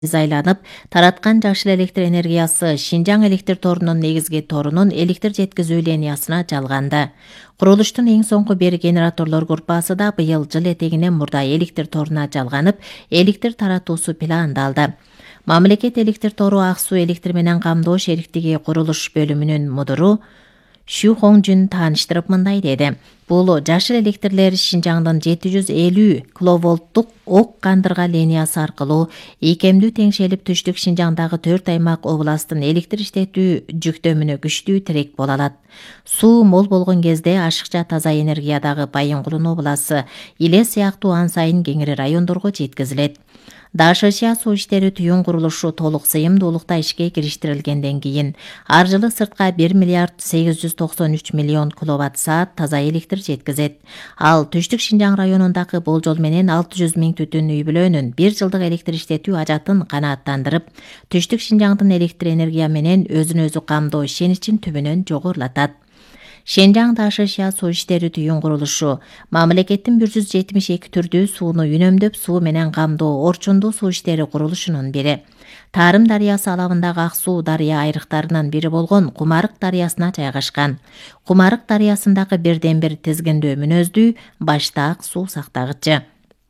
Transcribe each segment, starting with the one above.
айланып, тараткан жашыл электр энергиясы Шинжаң электр торунун негизги торунун электр жеткизүү линиясына жалганды. Курулуштун эң соңку бир генераторлор группасы да быйыл жыл этегинен мурда электр торуна жалганып, электр таратуусу пландалды. Мамлекет электр тору ак суу электр менен камдоо шериктиги курулуш бөлүмүнүн мудуру Шу Хоңжун тааныштырып мындай деди. Бул жашыл электрлер Шинжаңдын 750 киловолттук ок кандырга линиясы аркылуу ийкемдүү теңшелип түштүк Шинжаңдагы 4 аймак областтын электр иштетүү жүктөмүнө күчтүү тирек боло алат. Суу мол болгон кезде ашыкча таза энергиядагы Байынгулун обласы, Иле сыяктуу ан сайын кеңири райондорго жеткизилет. ДШШ суу иштери түйүн курулушу толук сыйымдуулукта ишке кириштирилгенден кийин ар жылы сыртка 1 миллиард 893 миллион киловатт-саат таза электр жеткизет. Ал түштүк Шинжаң районундагы болжол менен 600 миң түтүн үй бүлөнүн 1 жылдык электр иштетүү ажатын канааттандырып, түштүк Шинжаңдын электр энергия менен өзүн өзү камдоо ишеничин түбүнөн жогорулатат. Шинжаң ДШШ суу иштери түйүн курулушу мамлекеттин 172 түрдүү сууну үнөмдөп суу менен камдоо орчундуу суу иштери курулушунун бири. Тарым дарыясы алабындагы ак суу дарыя айрыктарынын бири болгон Кумарык дарыясына жайгашкан. Кумарык дарыясындагы бирден бир тизгиндүү мүнөздүү башта ак суу сактагычы.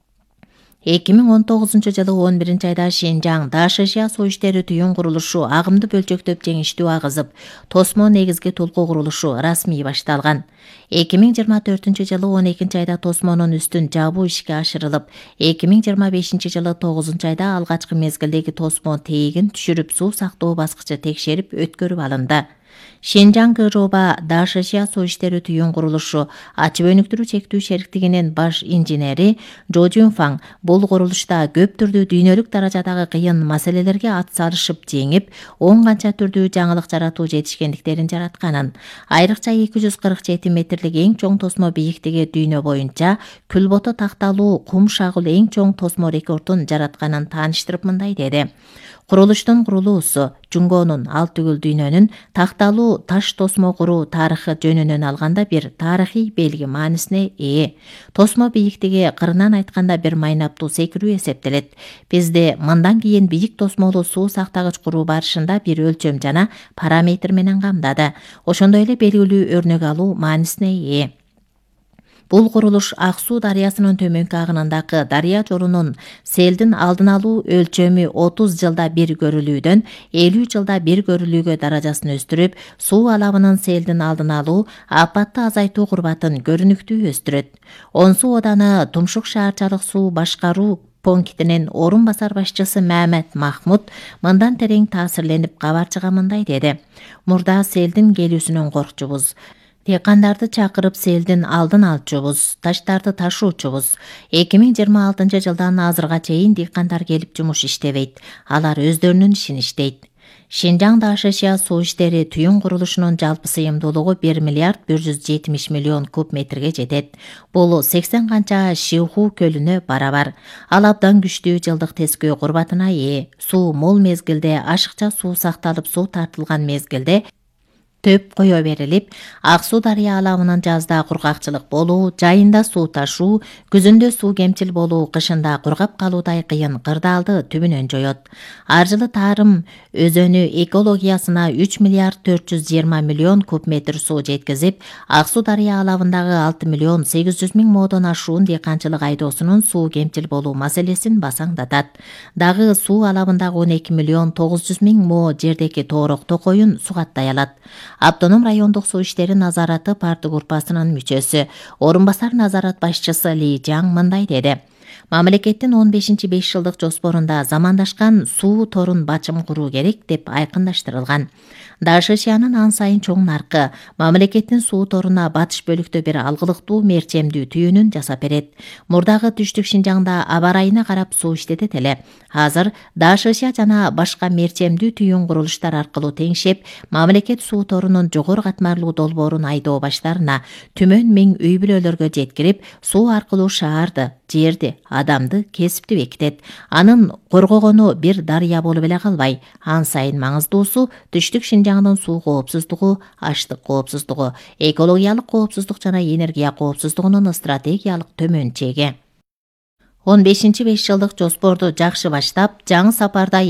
2019 жылы 11 айда Шинжаң ДШШ суу иштери түйүн курулушу агымды бөлчөктөп жеңиштүү агызып, тосмо негизги толкуу курулушу расмий башталган. 2024 жылы 12 айда тосмонун үстүн жабуу ишке ашырылып, 2025 жылы 9 айда алгачкы мезгилдеги тосмо тегин түшүрүп суу сактоо баскычы текшерип өткөрүп алынды. Шинжаң КЖОБа ДШШ суу иштери түйүн курулушу ачып өнүктүрүү чектүү шериктигинин баш инженери Жо Жунфаң бул курулушта көп түрдүү дүйнөлүк даражадагы кыйын маселелерге ат салышып жеңип, 10 канча түрдүү жаңылык жаратуу жетишкендиктерин жаратканын, айрыкча 247 метрлик эң чоң тосмо бийиктиги дүйнө боюнча күлбото такталуу кум шагыл эң чоң тосмо рекордун жаратканын тааныштырып мындай деди. Курулуштун курулуусу Жунгонун ал түгүл дүйнөнүн такталуу таш тосмо куруу тарыхы жөнүнөн алганда бир тарыхый белги маанисине ээ. Тосмо бийиктиги кырынан айтканда бир майнаптуу секирүү эсептелет. Бизде мындан кийин бийик тосмолуу суу сактагыч куруу барышында бир өлчөм жана параметр менен камдады. Ошондой эле белгилүү өрнөк алуу маанисине ээ. Бул курулуш Ак суу дарыясынын төмөнкү агынындагы дарыя жорунун селдин алдын алуу өлчөмү 30 жылда бир көрүлүүдөн 50 жылда бир көрүлүүгө даражасын өстүрүп, суу алабынын селдин алдын алуу, апатты азайтуу курбатын көрүнүктүү өстүрөт. Онсу Оданы Тумшук шаарчалык суу башкаруу пунктинин орун басар башчысы Мамед Махмуд мындан терең таасирленип кабарчыга мындай деди. Мурда селдин келүүсүнөн коркчубуз. Дыйкандарды чакырып селдин алдын алчубуз, таштарды ташуучубуз. 2026 жылдан азырга чейин дыйкандар келип жумуш иштебейт. Алар өздөрүнүн ишин иштейт. Шинжаң ДШШ суу иштери түйүн курулушунун жалпы сыйымдуулугу 1 миллиард 170 миллион куб метрге жетет. Бул 80 канча Шиху көлүнө барабар. Ал абдан күчтүү жылдык тескөө курбатына ээ. Суу мол мезгилде ашыкча суу сакталып, суу тартылган мезгилде төп кое берилип, Ак суу дарыя алабынын жазда кургакчылык болуу, жайында суу ташуу, күзүндө суу кемчил болуу, кышында кургап калуудай кыйын кырдаалды түбүнөн жоет. Ар жылы Тарым өзөнү экологиясына 3 миллиард 420 миллион куб метр суу жеткизип, Ак суу дарыя алабындагы 6 миллион 800 миң модон ашуун дыйканчылык айдоосунун суу кемчил болуу маселесин басаңдатат. Дагы суу алабындагы 12 миллион 900 миң мо жердеги тоорок токоюн сугаттай алат. Автоном райондук суу иштери назараты парты группасынын мүчөсү, орун басар назарат башчысы Ли Жаң мындай деди. Мамлекеттин 15-5 жылдык жоспорунда замандашкан суу торун бачым куруу керек деп айкындаштырылган. ДШШнын ан сайын чоң наркы мамлекеттин суу торуна батыш бөлүктө бир алгылыктуу мерчемдүү түйүнүн жасап берет. Мурдагы түштүк Шинжаңда аба ырайына карап суу иштетет эле. Азыр ДШШ жана башка мерчемдүү түйүн курулуштар аркылуу теңшеп, мамлекет суу торунун жогору катмарлуу долбоорун айдоо баштарына түмөн миң үй бүлөлөргө жеткирип, суу аркылуу шаарды, жерди, адамды кесипти бекитет. Анын коргогону бир дарыя болуп эле калбай, ан сайын маңыздуусу түштүк Шинжаңдын суу коопсуздугу, аштык коопсуздугу, экологиялык коопсуздук жана энергия коопсуздугунун стратегиялык төмөн чеги. 15 беш жылдык жоспорду жакшы баштап, жаңы сапарда